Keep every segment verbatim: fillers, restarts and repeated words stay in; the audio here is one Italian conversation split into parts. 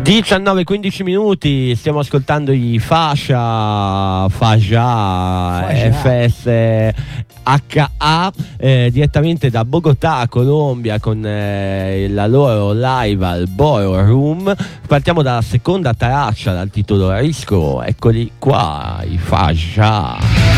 diciannove quindici minuti, stiamo ascoltando i Fascia Fascia F S H A eh, direttamente da Bogotà, Colombia, con eh, la loro live al Boro Room. Partiamo dalla seconda traccia, dal titolo Risco. Eccoli qua, i Fascia.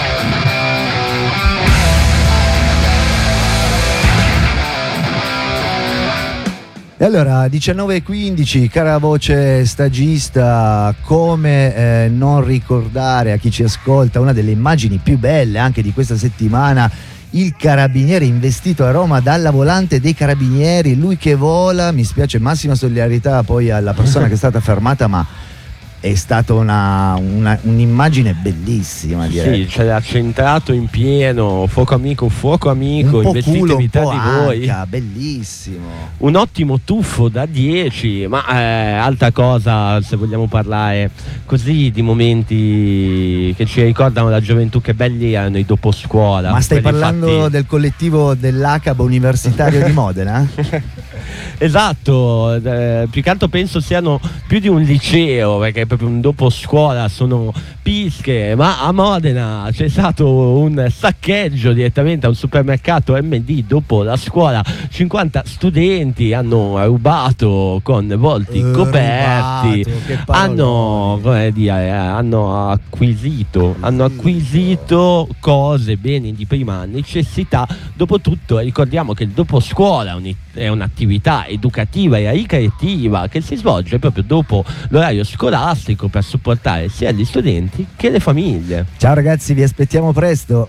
E allora, diciannove e quindici, cara voce stagista, come eh, non ricordare a chi ci ascolta una delle immagini più belle anche di questa settimana, il carabiniere investito a Roma dalla volante dei carabinieri, lui che vola. Mi spiace, massima solidarietà poi alla persona che è stata fermata, ma è stata una, una, un'immagine bellissima, direi. Sì, ce l'ha centrato in pieno, fuoco amico, fuoco amico, investitevi tra di voi. Anca, bellissimo. Un ottimo tuffo da dieci, ma eh, altra cosa, se vogliamo parlare così di momenti che ci ricordano la gioventù, che belli erano i dopo scuola. Ma stai parlando fatti... del collettivo dell'A C A B universitario di Modena? Esatto, eh, più che altro penso siano più di un liceo, perché proprio un dopo scuola sono pische, ma a Modena c'è stato un saccheggio direttamente a un supermercato M D dopo la scuola. cinquanta studenti hanno rubato con volti uh, coperti, rubato, hanno, come dire, hanno acquisito, hanno acquisito cose, beni di prima necessità. Dopotutto ricordiamo che il dopo scuola è un'attività educativa e ricreativa che si svolge proprio dopo l'orario scolastico per supportare sia gli studenti che le famiglie. Ciao ragazzi, vi aspettiamo presto.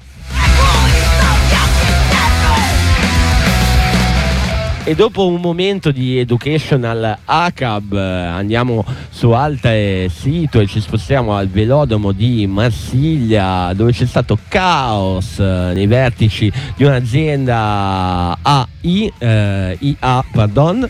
E dopo un momento di educational A C A B andiamo su altre sito e ci spostiamo al velodromo di Marsiglia, dove c'è stato caos nei vertici di un'azienda A I, eh, I A, pardon.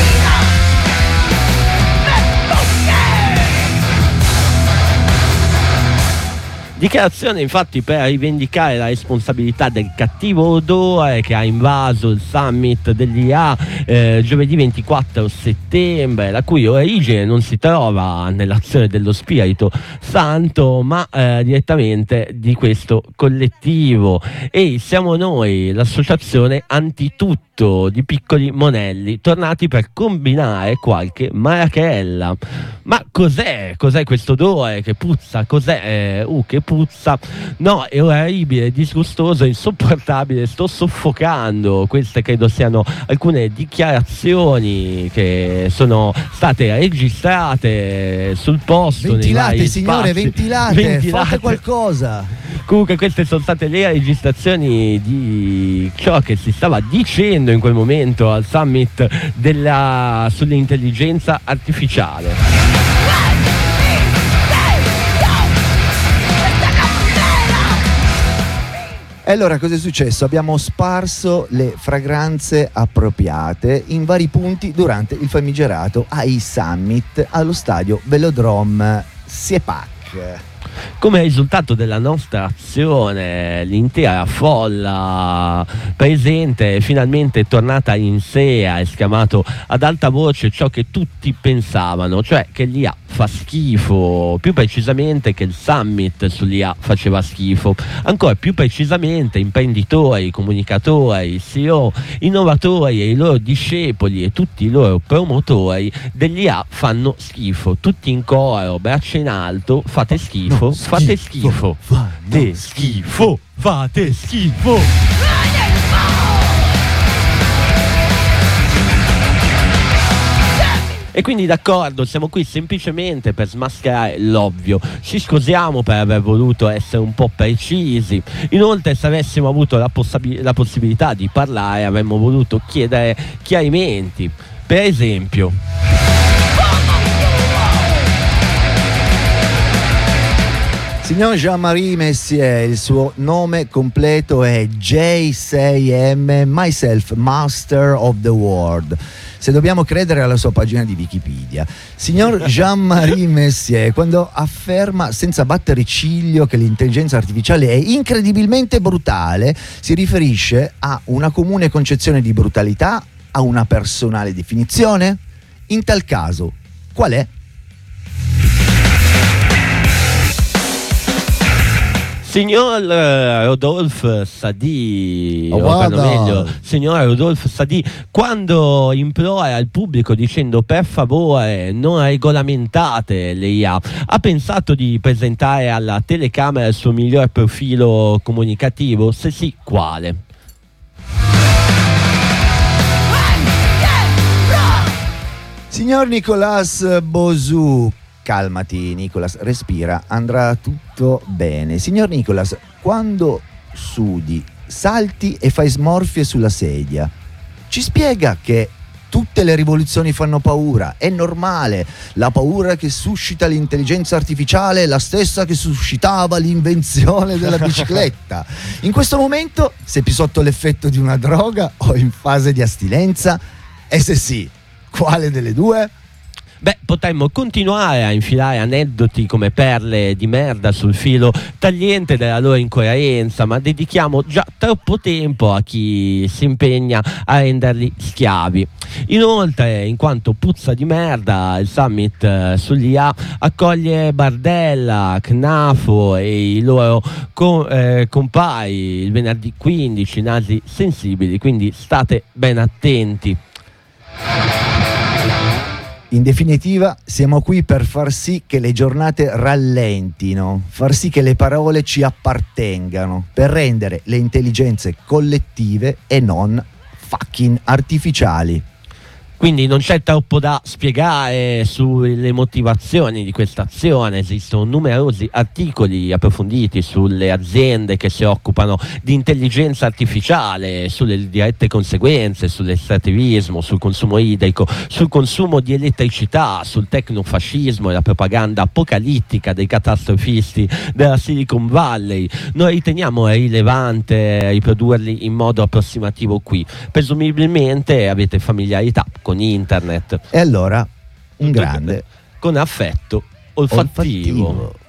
Dichiarazione infatti per rivendicare la responsabilità del cattivo odore che ha invaso il summit dell'I A eh, giovedì ventiquattro settembre, la cui origine non si trova nell'azione dello Spirito Santo, ma eh, direttamente di questo collettivo. E siamo noi, l'associazione Antitutto di piccoli monelli, tornati per combinare qualche marachella. Ma cos'è? Cos'è questo odore che puzza? Cos'è? Uh, che puzza? No, è orribile, disgustoso, insopportabile, sto soffocando. Queste credo siano alcune dichiarazioni che sono state registrate sul posto. Ventilate, nei signore, ventilate, ventilate, fate qualcosa. Comunque queste sono state le registrazioni di ciò che si stava dicendo in quel momento al summit della, sull'intelligenza artificiale. E allora cosa è successo? Abbiamo sparso le fragranze appropriate in vari punti durante il famigerato A I Summit allo stadio Velodrome Siepak. Come risultato della nostra azione, l'intera folla presente è finalmente tornata in sé, ha esclamato ad alta voce ciò che tutti pensavano, cioè che l'I A fa schifo, più precisamente che il summit sull'I A faceva schifo, ancora più precisamente imprenditori, comunicatori, C E O, innovatori e i loro discepoli e tutti i loro promotori dell'I A fanno schifo, tutti in coro, braccia in alto, fate schifo. No, Fate schifo, fate schifo, fate schifo. E quindi d'accordo, siamo qui semplicemente per smascherare l'ovvio. Ci scusiamo per aver voluto essere un po' precisi. Inoltre, se avessimo avuto la, possabi- la possibilità di parlare, avremmo voluto chiedere chiarimenti. Per esempio, signor Jean-Marie Messier, il suo nome completo è J sei M, Myself Master of the World, se dobbiamo credere alla sua pagina di Wikipedia. Signor Jean-Marie Messier, quando afferma senza battere ciglio che l'intelligenza artificiale è incredibilmente brutale, si riferisce a una comune concezione di brutalità, a una personale definizione? In tal caso, Qual è? Signor Rodolphe Sadì, Oh, o guarda. meglio, signor Rodolphe Sadì, quando implora il pubblico dicendo per favore non regolamentate l'I A, ha pensato di presentare alla telecamera il suo miglior profilo comunicativo? Se sì, quale? Signor Nicolas Bosu, calmati Nicolas, respira, andrà tutto bene. Signor Nicolas, quando sudi, salti e fai smorfie sulla sedia, ci spiega che tutte le rivoluzioni fanno paura, è normale, la paura che suscita l'intelligenza artificiale è la stessa che suscitava l'invenzione della bicicletta. In questo momento sei più sotto l'effetto di una droga o in fase di astinenza? E se sì, quale delle due? Beh, potremmo continuare a infilare aneddoti come perle di merda sul filo tagliente della loro incoerenza, ma dedichiamo già troppo tempo a chi si impegna a renderli schiavi. Inoltre, in quanto puzza di merda, il summit eh, sugli A accoglie Bardella, Cnafo e i loro co- eh, compari il venerdì quindici, nasi sensibili, quindi state ben attenti. In definitiva, siamo qui per far sì che le giornate rallentino, far sì che le parole ci appartengano, per rendere le intelligenze collettive e non fucking artificiali. Quindi non c'è troppo da spiegare sulle motivazioni di questa azione, esistono numerosi articoli approfonditi sulle aziende che si occupano di intelligenza artificiale, sulle dirette conseguenze, sull'estrattivismo, sul consumo idrico, sul consumo di elettricità, sul tecnofascismo e la propaganda apocalittica dei catastrofisti della Silicon Valley. Noi riteniamo rilevante riprodurli in modo approssimativo qui, presumibilmente avete familiarità con internet E allora, un grande con affetto olfattivo. olfattivo.